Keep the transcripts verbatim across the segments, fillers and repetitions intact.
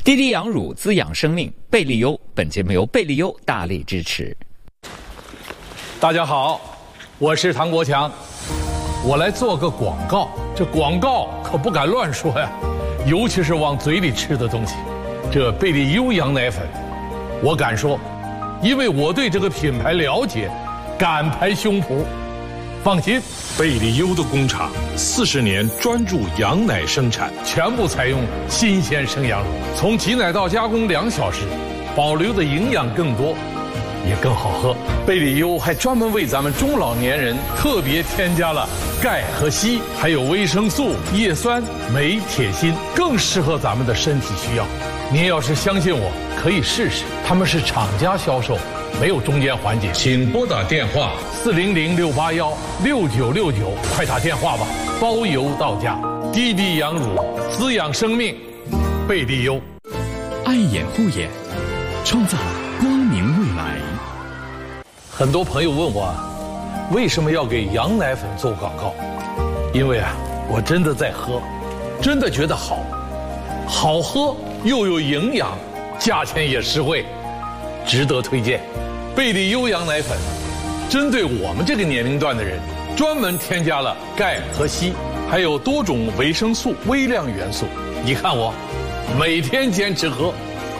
滴滴羊乳滋养生命，贝利优。本节目由贝利优大力支持。 大家好，我是唐国强，我来做个广告。这广告可不敢乱说呀，尤其是往嘴里吃的东西。这贝利优羊奶粉，我敢说，因为我对这个品牌了解，敢拍胸脯。放心， 贝利优的工厂四十年专注羊奶生产， 全部采用新鲜生羊乳，从挤奶到加工两小时，保留的营养更多，也更好喝。贝利优还专门为咱们中老年人特别添加了钙和硒，还有维生素、叶酸、镁、铁、锌，更适合咱们的身体需要。您要是相信我，可以试试，他们是厂家销售，没有中间环节。 请拨打电话四零零六八幺六九六九，快打电话吧，包邮到家。滴滴羊乳滋养生命，贝利优。 爱眼护眼，创造光明未来。 很多朋友问我，为什么要给羊奶粉做广告？因为啊，我真的在喝，真的觉得好，好喝又有营养，价钱也实惠，值得推荐。贝利优羊奶粉针对我们这个年龄段的人，专门添加了钙和硒，还有多种维生素、微量元素。你看我每天坚持喝。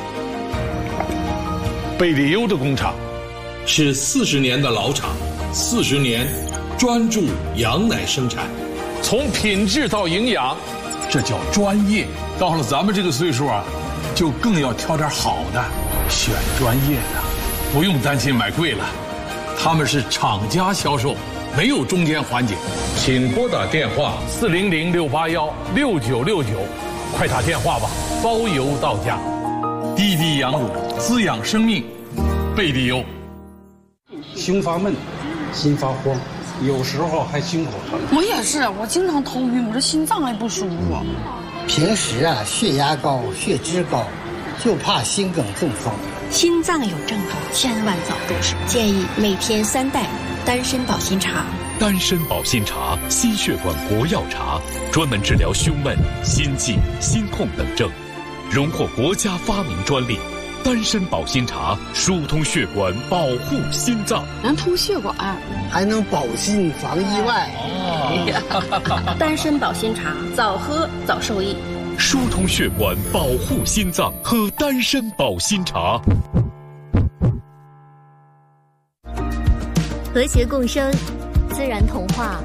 贝利优的工厂是四十年的老厂，四十年专注羊奶生产， 从品质到营养，这叫专业。到了咱们这个岁数啊，就更要挑点好的，选专业的，不用担心买贵了。他们是厂家销售，没有中间环节。 请拨打电话四零零六八幺六九六九，快打电话吧，包邮到家。滴滴羊乳滋养生命，贝利优。 胸发闷，心发慌，有时候还心口疼。 我也是，我经常头晕，我这心脏也不舒服。 平时啊，血压高，血脂高，就怕心梗中风。 心脏有症状，千万早重视。建议每天三袋丹参保心茶。 丹参保心茶，心血管国药茶，专门治疗胸闷、心悸、心痛等症，荣获国家发明专利。丹参保心茶疏通血管，保护心脏， 能通血管， 还能保心防意外。 哦、丹参保心茶，早喝早受益。 疏通血管，保护心脏，喝丹参保心茶。 和谐共生，自然童话。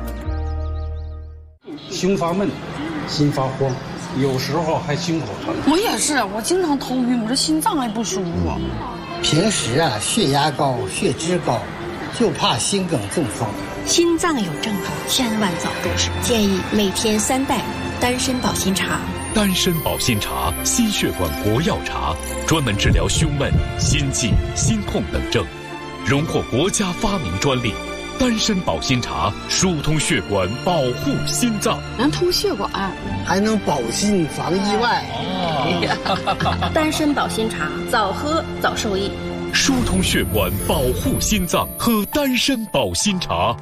胸发闷，心发慌，有时候还心口疼。 我也是，我经常头晕，我这心脏也不舒服。 平时啊，血压高，血脂高，就怕心梗中风。 心脏有症状，千万早重视。建议每天三袋丹参保心茶。 丹参保心茶，心血管国药茶，专门治疗胸闷、心悸、心痛等症，荣获国家发明专利。丹参保心茶疏通血管，保护心脏， 能通血管， 还能保心防意外。 哦、丹参保心茶，早喝早受益。 疏通血管，保护心脏，喝丹参保心茶。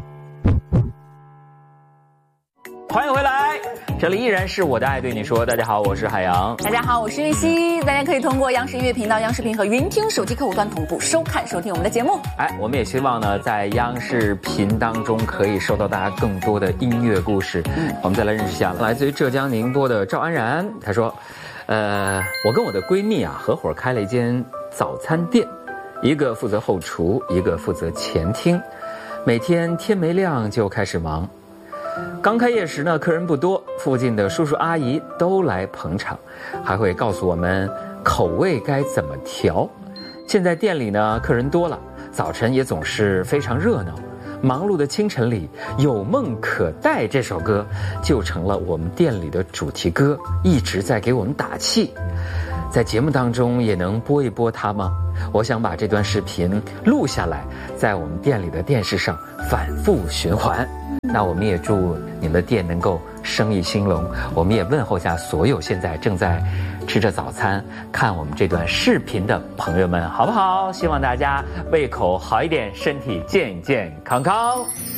欢迎回来，这里依然是我的爱对你说。大家好，我是海洋。 大家好，我是玉溪。大家可以通过央视音乐频道、央视频和云听手机客户端同步收看收听我们的节目。 哎，我们也希望呢，在央视频当中可以收到大家更多的音乐故事。嗯，我们再来认识一下来自于浙江宁波的赵安然。他说，呃，我跟我的闺蜜啊合伙开了一间早餐店，一个负责后厨，一个负责前厅，每天天没亮就开始忙。刚开业时呢，客人不多，附近的叔叔阿姨都来捧场，还会告诉我们口味该怎么调。现在店里呢，客人多了，早晨也总是非常热闹。忙碌的清晨里，有梦可待这首歌就成了我们店里的主题歌，一直在给我们打气。在节目当中也能播一播它吗？我想把这段视频录下来，在我们店里的电视上反复循环。那我们也祝你们的店能够生意兴隆，我们也问候一下所有现在正在吃着早餐看我们这段视频的朋友们，好不好？希望大家胃口好一点，身体健健康康。